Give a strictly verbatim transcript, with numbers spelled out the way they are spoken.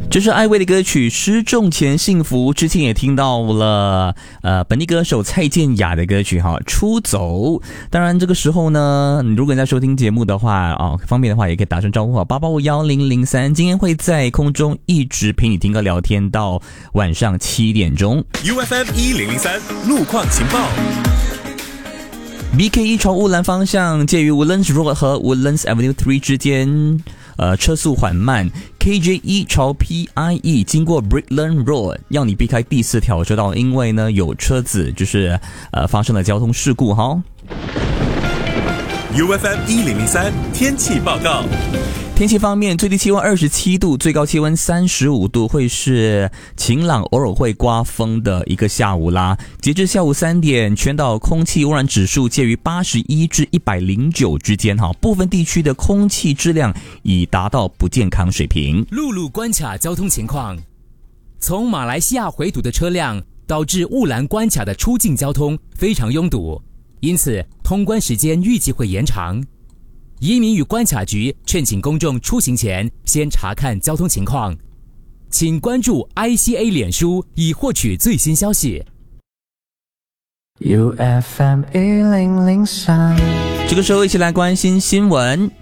这是艾薇的歌曲《失重前幸福》，之前也听到了呃本地歌手蔡健雅的歌曲哈《出走》。当然这个时候呢，如果你在收听节目的话哦，方便的话也可以打声招呼哈，八八五一零零三，今天会在空中一直陪你听歌聊天到晚上七点钟。 U F M 一零零三路况情报。 B K 一朝乌兰方向，介于 Woodlands Road 和 Woodlands Avenue 三之间，呃，车速缓慢。K J 一朝 P I E 经过 Brickland Road， 要你避开第四条车道，因为呢有车子就是呃发生了交通事故哈。 U F M 一零零三天气报告。 天气方面，最低气温二十七度，最高气温三十五度，会是晴朗，偶尔会刮风的一个下午啦。截至下午三点，全岛空气污染指数介于八十一至一百零九之间哈，部分地区的空气质量已达到不健康水平。 陆路关卡交通情况，从马来西亚回堵的车辆导致雾兰关卡的出境交通非常拥堵，因此通关时间预计会延长。移民与关卡局劝请公众出行前先查看交通情况，请关注 I C A 脸书以获取最新消息。 U F M 一零零三， 这个时候一起来关心新闻。